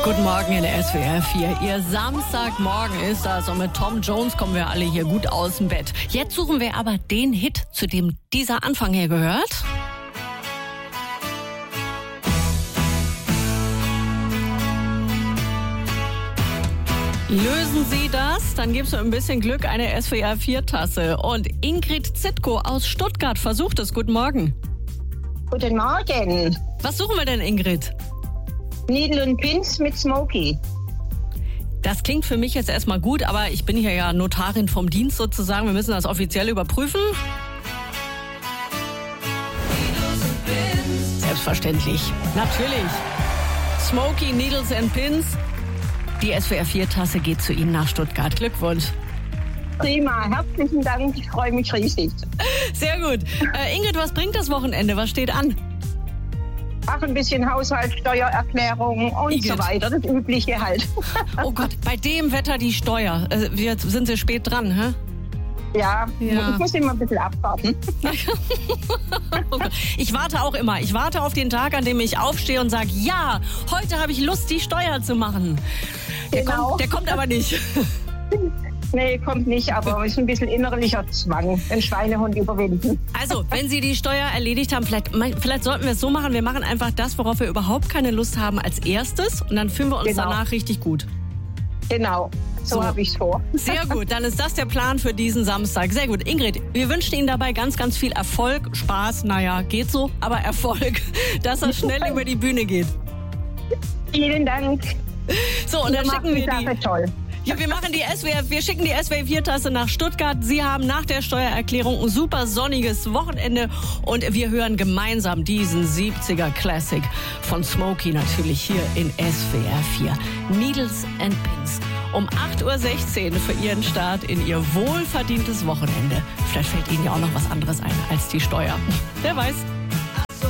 Guten Morgen in der SWR 4. Ihr Samstagmorgen ist das und mit Tom Jones kommen wir alle hier gut aus dem Bett. Jetzt suchen wir aber den Hit, zu dem dieser Anfang hier gehört. Lösen Sie das, dann gibt's mit ein bisschen Glück eine SWR 4-Tasse. Und Ingrid Zitko aus Stuttgart versucht es. Guten Morgen. Guten Morgen. Was suchen wir denn, Ingrid? Needle and Pins mit Smokey. Das klingt für mich jetzt erstmal gut, aber ich bin hier ja Notarin vom Dienst sozusagen. Wir müssen das offiziell überprüfen. Selbstverständlich. Natürlich. Smokey, Needles and Pins. Die SWR 4-Tasse geht zu Ihnen nach Stuttgart. Glückwunsch. Prima, herzlichen Dank. Ich freue mich riesig. Sehr gut. Ingrid, was bringt das Wochenende? Was steht an? Ach, ein bisschen Haushalt, Steuererklärung und Igitt. so weiter. Das Übliche halt. Oh Gott, bei dem Wetter die Steuer. Jetzt sind Sie spät dran, hä? Ja, Ja. ich muss immer ein bisschen abwarten. Oh Gott. Ich warte auch immer. Ich warte auf den Tag, an dem ich aufstehe und sage, ja, heute habe ich Lust, die Steuer zu machen. Genau. Der kommt aber nicht. Nee, kommt nicht, aber es ist ein bisschen innerlicher Zwang, den Schweinehund überwinden. Also, wenn Sie die Steuer erledigt haben, vielleicht sollten wir es so machen, wir machen einfach das, worauf wir überhaupt keine Lust haben, als erstes und dann fühlen wir uns danach richtig gut. Genau, so habe ich es vor. Sehr gut, dann ist das der Plan für diesen Samstag. Sehr gut. Ingrid, wir wünschen Ihnen dabei ganz, ganz viel Erfolg, Spaß, naja, geht so, aber Erfolg, dass das schnell über die Bühne geht. Vielen Dank. So, und dann schicken wir die... Toll. Ja, wir schicken die SWR 4-Tasse nach Stuttgart. Sie haben nach der Steuererklärung ein super sonniges Wochenende und wir hören gemeinsam diesen 70er Classic von Smokey natürlich hier in SWR 4. Needles and Pins. Um 8.16 Uhr für Ihren Start in Ihr wohlverdientes Wochenende. Vielleicht fällt Ihnen ja auch noch was anderes ein als die Steuer. Wer weiß.